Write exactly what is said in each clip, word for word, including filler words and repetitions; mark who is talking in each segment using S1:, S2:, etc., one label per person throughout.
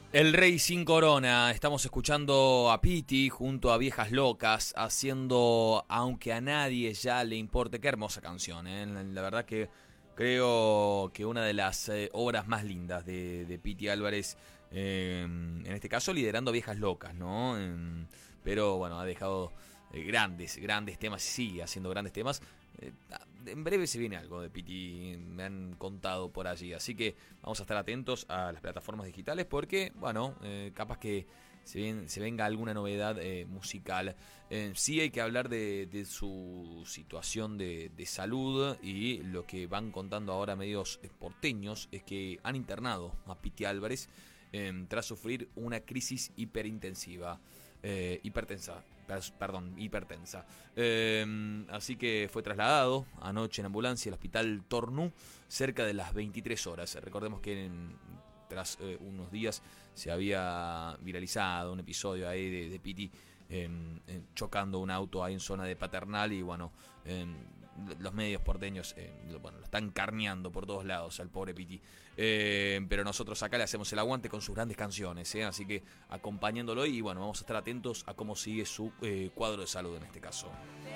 S1: El Rey sin Corona, estamos escuchando a Piti junto a Viejas Locas, haciendo Aunque a nadie ya le importe. Qué hermosa canción, ¿eh? La verdad que creo que una de las eh, obras más lindas de, de Piti Álvarez, eh, en este caso liderando a Viejas Locas, ¿no? Eh, pero bueno, ha dejado eh, grandes, grandes temas y sigue haciendo grandes temas. Eh, en breve se viene algo de Piti, me han contado por allí, así que vamos a estar atentos a las plataformas digitales porque, bueno, eh, capaz que se, ven, se venga alguna novedad eh, musical. Eh, sí hay que hablar de, de su situación de, de salud, y lo que van contando ahora medios porteños es que han internado a Piti Álvarez eh, tras sufrir una crisis hiperintensiva, eh, hipertensa. Perdón, hipertensa. Eh, así que fue trasladado anoche en ambulancia al hospital Tornú cerca de las veintitrés horas. Recordemos que en, tras eh, unos días se había viralizado un episodio ahí de, de Piti eh, eh, chocando un auto ahí en zona de Paternal, y bueno, eh, los medios porteños eh, lo, bueno, lo están carneando por todos lados al pobre Piti. Eh, pero nosotros acá le hacemos el aguante con sus grandes canciones, ¿eh? Así que acompañándolo, y bueno, vamos a estar atentos a cómo sigue su eh, cuadro de salud en este caso.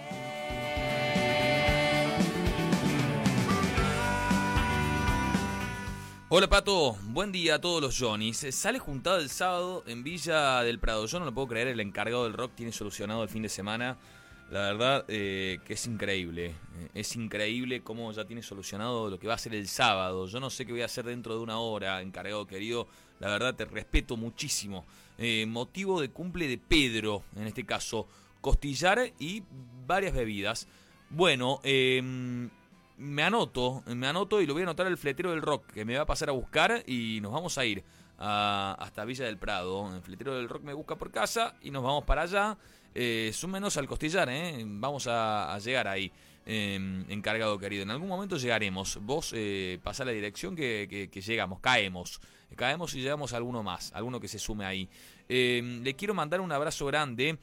S1: Hola Pato, buen día a todos los Johnnys. Sale juntado el sábado en Villa del Prado. Yo no lo puedo creer, el encargado del rock tiene solucionado el fin de semana. La verdad eh, que es increíble, eh, es increíble cómo ya tiene solucionado lo que va a ser el sábado. Yo no sé qué voy a hacer dentro de una hora, encargado querido, la verdad te respeto muchísimo. Eh, motivo de cumple de Pedro, en este caso, costillar y varias bebidas. Bueno, eh, me anoto, me anoto y lo voy a anotar al fletero del rock, que me va a pasar a buscar y nos vamos a ir a, hasta Villa del Prado. El fletero del rock me busca por casa y nos vamos para allá. Eh, súmenos al costillar, ¿eh? Vamos a, a llegar ahí, eh, encargado querido. En algún momento llegaremos. Vos eh, pasá la dirección que, que, que llegamos, caemos. Caemos y llegamos a alguno más, alguno que se sume ahí. Eh, le quiero mandar un abrazo grande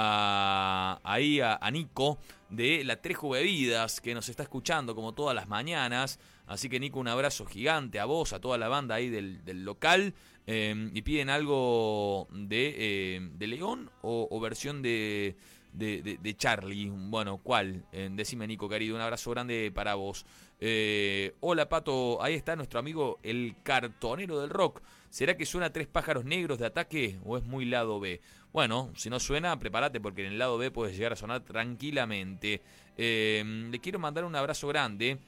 S1: a, ahí a, a Nico de la Trejo Bebidas, que nos está escuchando como todas las mañanas. Así que Nico, un abrazo gigante a vos, a toda la banda ahí del, del local. Eh, y piden algo de, eh, de León o, o versión de, de, de, de Charlie. Bueno, ¿cuál? Eh, decime, Nico, querido, un abrazo grande para vos. Eh, hola, Pato, ahí está nuestro amigo el cartonero del rock. ¿Será que suena Tres Pájaros Negros de Ataque o es muy lado B? Bueno, si no suena, prepárate porque en el lado B puedes llegar a sonar tranquilamente. Eh, le quiero mandar un abrazo grande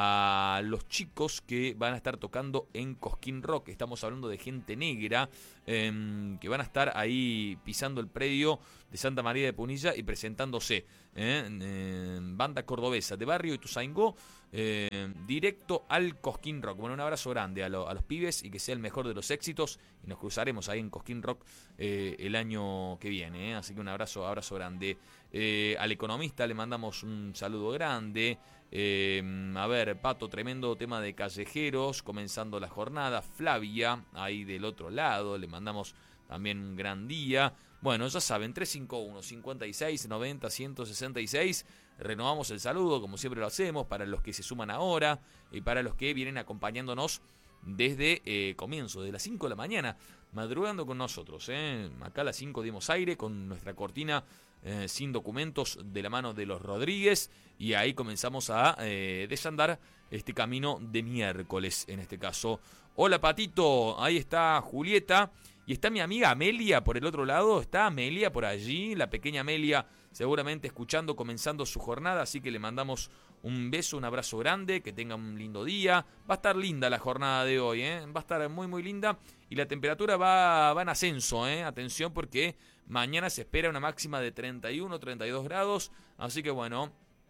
S1: a los chicos que van a estar tocando en Cosquín Rock. Estamos hablando de gente negra eh, que van a estar ahí pisando el predio de Santa María de Punilla y presentándose. Eh, eh, banda cordobesa de Barrio Ituzaingó, eh, directo al Cosquín Rock. Bueno, un abrazo grande a, lo, a los pibes y que sea el mejor de los éxitos. Y nos cruzaremos ahí en Cosquín Rock eh, el año que viene. Eh. Así que un abrazo, abrazo grande. Eh, al economista le mandamos un saludo grande. Eh, a ver, Pato, tremendo tema de callejeros, comenzando la jornada. Flavia, ahí del otro lado, le mandamos también un gran día. Bueno, ya saben, tres cinco uno, cincuenta y seis, noventa, ciento sesenta y seis. Renovamos el saludo, como siempre lo hacemos, para los que se suman ahora y para los que vienen acompañándonos desde eh, comienzo, de las cinco de la mañana, madrugando con nosotros. ¿eh? Acá a las cinco dimos aire con nuestra cortina eh, sin documentos de la mano de los Rodríguez, y ahí comenzamos a eh, desandar este camino de miércoles, en este caso. Hola, Patito, ahí está Julieta. Y está mi amiga Amelia por el otro lado, está Amelia por allí, la pequeña Amelia seguramente escuchando, comenzando su jornada, así que le mandamos un beso, un abrazo grande, que tenga un lindo día. Va a estar linda la jornada de hoy, ¿eh? Va a estar muy muy linda y la temperatura va, va en ascenso, ¿eh? Atención porque mañana se espera una máxima de treinta y uno, treinta y dos grados, así que bueno,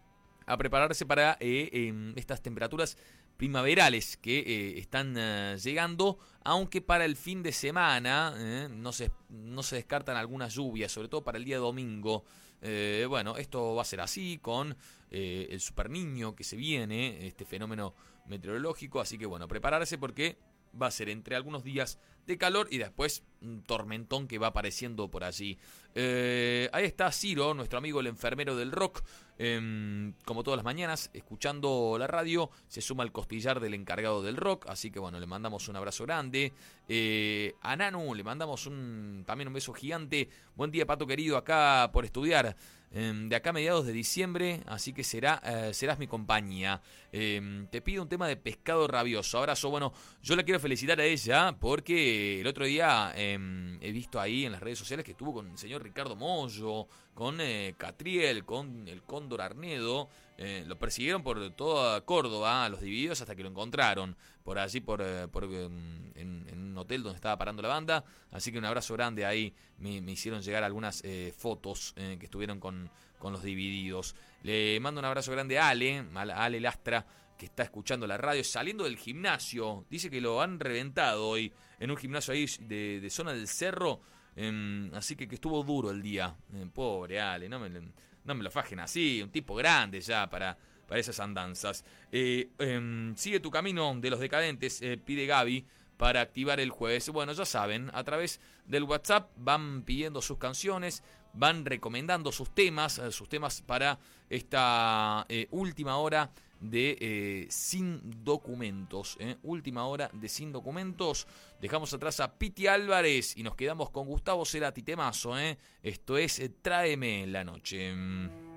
S1: a prepararse para eh, eh, estas temperaturas primaverales que eh, están eh, llegando, aunque para el fin de semana eh, no, se, no se descartan algunas lluvias, sobre todo para el día domingo. Eh, bueno, esto va a ser así con eh, el super niño que se viene, este fenómeno meteorológico, así que bueno, prepararse porque va a ser entre algunos días de calor y después un tormentón que va apareciendo por allí. Eh, ahí está Ciro, nuestro amigo el enfermero del rock, Eh, como todas las mañanas, escuchando la radio, se suma el costillar del encargado del rock, así que bueno, le mandamos un abrazo grande. Eh, a Nanu le mandamos un también un beso gigante. Buen día, Pato querido, acá por estudiar. Eh, de acá a mediados de diciembre, así que será, eh, serás mi compañía. Eh, te pido un tema de pescado rabioso. Abrazo. Bueno, yo la quiero felicitar a ella porque el otro día eh, he visto ahí en las redes sociales que estuvo con el señor Ricardo Mollo, con eh, Catriel, con el Cóndor Arnedo. Eh, lo persiguieron por toda Córdoba, a los Divididos, hasta que lo encontraron por allí, por, eh, por en, en un hotel donde estaba parando la banda. Así que un abrazo grande ahí. Me, me hicieron llegar algunas eh, fotos eh, que estuvieron con, con los Divididos. Le mando un abrazo grande a Ale, a Ale Lastra, que está escuchando la radio, saliendo del gimnasio. Dice que lo han reventado hoy en un gimnasio ahí de, de zona del Cerro. Eh, así que que estuvo duro el día. Eh, pobre Ale, no me, no me lo fajen así. Un tipo grande ya para, para esas andanzas. Eh, eh, sigue tu camino de los decadentes, eh, pide Gaby, para activar el jueves. Bueno, ya saben, a través del WhatsApp van pidiendo sus canciones, van recomendando sus temas, eh, sus temas para esta eh, última hora de eh, Sin Documentos. Eh. Última hora de Sin Documentos. Dejamos atrás a Piti Álvarez y nos quedamos con Gustavo Cerati, temazo. Eh. Esto es eh, Tráeme la noche.